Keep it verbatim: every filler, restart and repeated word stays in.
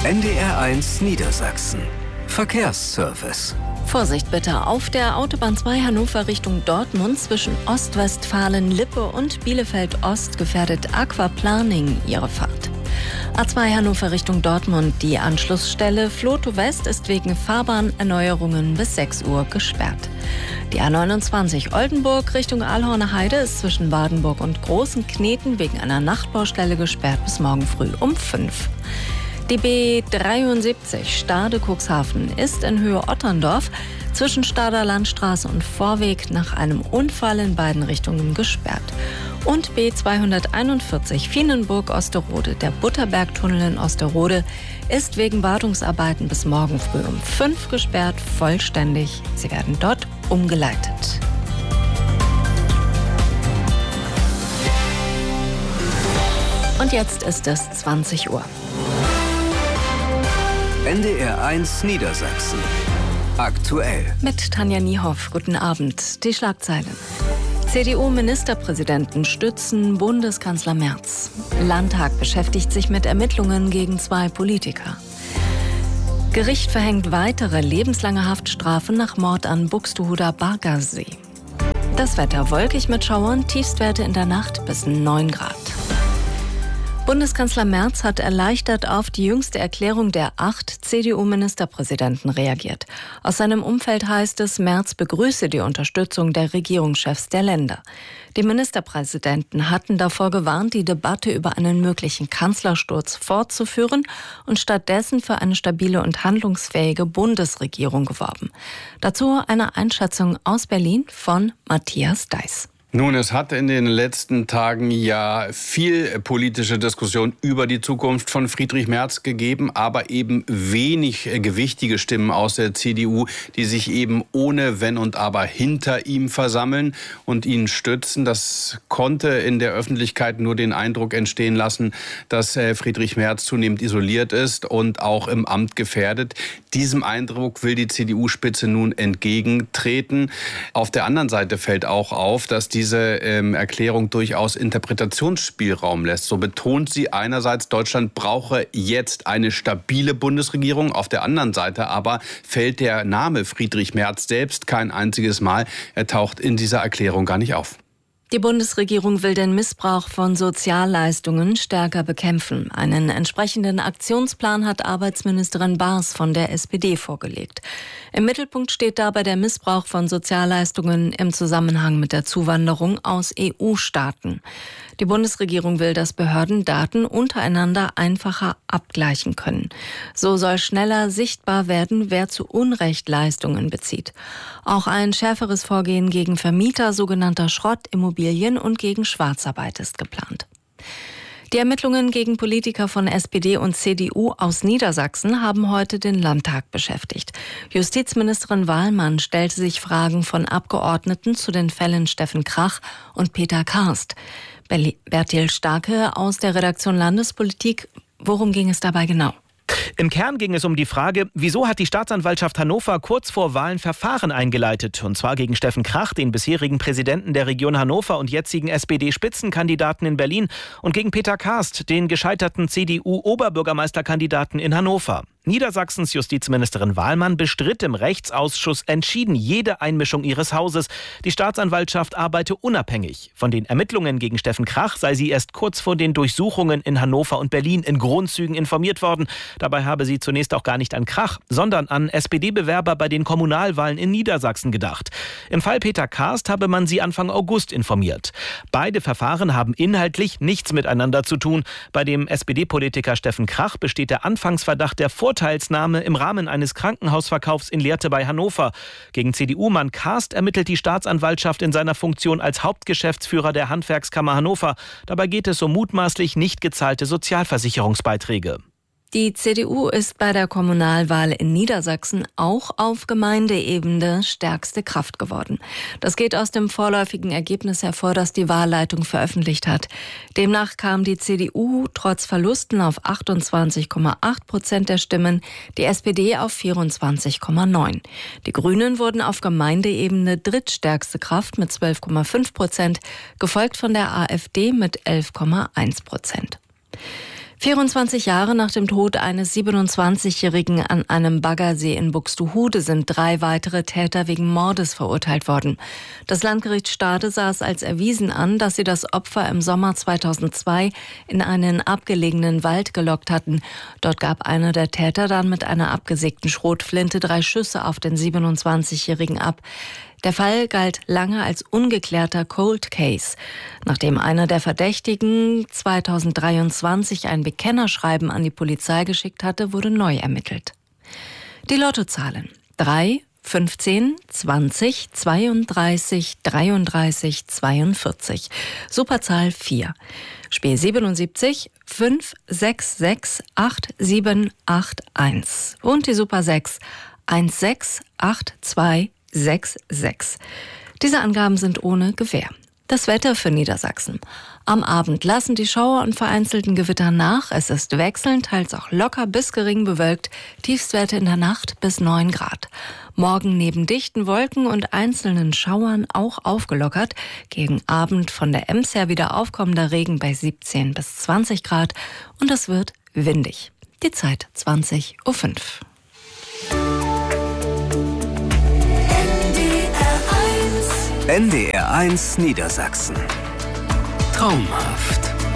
N D R eins Niedersachsen. Verkehrsservice. Vorsicht bitte, auf der Autobahn zwei Hannover Richtung Dortmund zwischen Ostwestfalen-Lippe und Bielefeld-Ost gefährdet Aquaplaning Ihre Fahrt. A zwei Hannover Richtung Dortmund, die Anschlussstelle Floto West ist wegen Fahrbahnerneuerungen bis sechs Uhr gesperrt. Die A neunundzwanzig Oldenburg Richtung Alhorner Heide ist zwischen Badenburg und Großen Kneten wegen einer Nachtbaustelle gesperrt bis morgen früh um fünf. Die B dreiundsiebzig Stade-Cuxhaven ist in Höhe Otterndorf zwischen Stader Landstraße und Vorweg nach einem Unfall in beiden Richtungen gesperrt. Und B zweihunderteinundvierzig Fienenburg-Osterode, der Butterbergtunnel in Osterode, ist wegen Wartungsarbeiten bis morgen früh um fünf gesperrt, vollständig. Sie werden dort umgeleitet. Und jetzt ist es zwanzig Uhr. N D R eins Niedersachsen. Aktuell. Mit Tanja Niehoff. Guten Abend. Die Schlagzeilen. C D U-Ministerpräsidenten stützen Bundeskanzler Merz. Landtag beschäftigt sich mit Ermittlungen gegen zwei Politiker. Gericht verhängt weitere lebenslange Haftstrafe nach Mord an Buxtehuder Bargersee. Das Wetter wolkig mit Schauern, Tiefstwerte in der Nacht bis neun Grad. Bundeskanzler Merz hat erleichtert auf die jüngste Erklärung der acht C D U-Ministerpräsidenten reagiert. Aus seinem Umfeld heißt es, Merz begrüße die Unterstützung der Regierungschefs der Länder. Die Ministerpräsidenten hatten davor gewarnt, die Debatte über einen möglichen Kanzlersturz fortzuführen und stattdessen für eine stabile und handlungsfähige Bundesregierung geworben. Dazu eine Einschätzung aus Berlin von Matthias Deiß. Nun, es hat in den letzten Tagen ja viel politische Diskussion über die Zukunft von Friedrich Merz gegeben, aber eben wenig gewichtige Stimmen aus der C D U, die sich eben ohne Wenn und Aber hinter ihm versammeln und ihn stützen. Das konnte in der Öffentlichkeit nur den Eindruck entstehen lassen, dass Friedrich Merz zunehmend isoliert ist und auch im Amt gefährdet. Diesem Eindruck will die C D U-Spitze nun entgegentreten. Auf der anderen Seite fällt auch auf, dass die diese ähm, Erklärung durchaus Interpretationsspielraum lässt. So betont sie einerseits, Deutschland brauche jetzt eine stabile Bundesregierung. Auf der anderen Seite aber fällt der Name Friedrich Merz selbst kein einziges Mal. Er taucht in dieser Erklärung gar nicht auf. Die Bundesregierung will den Missbrauch von Sozialleistungen stärker bekämpfen. Einen entsprechenden Aktionsplan hat Arbeitsministerin Baas von der S P D vorgelegt. Im Mittelpunkt steht dabei der Missbrauch von Sozialleistungen im Zusammenhang mit der Zuwanderung aus E U-Staaten. Die Bundesregierung will, dass Behörden Daten untereinander einfacher abgleichen können. So soll schneller sichtbar werden, wer zu Unrecht Leistungen bezieht. Auch ein schärferes Vorgehen gegen Vermieter sogenannter Schrottimmobilien und gegen Schwarzarbeit ist geplant. Die Ermittlungen gegen Politiker von S P D und C D U aus Niedersachsen haben heute den Landtag beschäftigt. Justizministerin Wahlmann stellte sich Fragen von Abgeordneten zu den Fällen Steffen Krach und Peter Karst. Bertil Starke aus der Redaktion Landespolitik. Worum ging es dabei genau? Im Kern ging es um die Frage, wieso hat die Staatsanwaltschaft Hannover kurz vor Wahlen Verfahren eingeleitet? Und zwar gegen Steffen Krach, den bisherigen Präsidenten der Region Hannover und jetzigen S P D-Spitzenkandidaten in Berlin, und gegen Peter Karst, den gescheiterten C D U-Oberbürgermeisterkandidaten in Hannover. Niedersachsens Justizministerin Wahlmann bestritt im Rechtsausschuss entschieden jede Einmischung ihres Hauses. Die Staatsanwaltschaft arbeite unabhängig. Von den Ermittlungen gegen Steffen Krach sei sie erst kurz vor den Durchsuchungen in Hannover und Berlin in Grundzügen informiert worden. Dabei habe sie zunächst auch gar nicht an Krach, sondern an S P D-Bewerber bei den Kommunalwahlen in Niedersachsen gedacht. Im Fall Peter Karst habe man sie Anfang August informiert. Beide Verfahren haben inhaltlich nichts miteinander zu tun. Bei dem S P D-Politiker Steffen Krach besteht der Anfangsverdacht der Vorteilsnahme im Rahmen eines Krankenhausverkaufs in Lehrte bei Hannover. Gegen C D U-Mann Karst ermittelt die Staatsanwaltschaft in seiner Funktion als Hauptgeschäftsführer der Handwerkskammer Hannover. Dabei geht es um mutmaßlich nicht gezahlte Sozialversicherungsbeiträge. Die C D U ist bei der Kommunalwahl in Niedersachsen auch auf Gemeindeebene stärkste Kraft geworden. Das geht aus dem vorläufigen Ergebnis hervor, das die Wahlleitung veröffentlicht hat. Demnach kam die C D U trotz Verlusten auf achtundzwanzig Komma acht Prozent der Stimmen, die S P D auf vierundzwanzig Komma neun. Die Grünen wurden auf Gemeindeebene drittstärkste Kraft mit zwölf Komma fünf Prozent, gefolgt von der AfD mit elf Komma eins Prozent. vierundzwanzig Jahre nach dem Tod eines siebenundzwanzigjährigen an einem Baggersee in Buxtehude sind drei weitere Täter wegen Mordes verurteilt worden. Das Landgericht Stade sah es als erwiesen an, dass sie das Opfer im Sommer zweitausendzwei in einen abgelegenen Wald gelockt hatten. Dort gab einer der Täter dann mit einer abgesägten Schrotflinte drei Schüsse auf den siebenundzwanzigjährigen ab. Der Fall galt lange als ungeklärter Cold Case. Nachdem einer der Verdächtigen zweitausenddreiundzwanzig ein Bekennerschreiben an die Polizei geschickt hatte, wurde neu ermittelt. Die Lottozahlen: drei, fünfzehn, zwanzig, zweiunddreißig, dreiunddreißig, zweiundvierzig. Superzahl vier. Spiel siebenundsiebzig, fünf, sechs, sechs, acht, sieben, acht, eins. Und die Super sechs, eins, sechs, acht, zwei, sechs, sechs. Diese Angaben sind ohne Gewähr. Das Wetter für Niedersachsen. Am Abend lassen die Schauer und vereinzelten Gewitter nach. Es ist wechselnd, teils auch locker bis gering bewölkt. Tiefstwerte in der Nacht bis neun Grad. Morgen neben dichten Wolken und einzelnen Schauern auch aufgelockert. Gegen Abend von der Ems her wieder aufkommender Regen bei siebzehn bis zwanzig Grad. Und es wird windig. Die Zeit zwanzig Uhr fünf. N D R eins Niedersachsen. Traumhaft.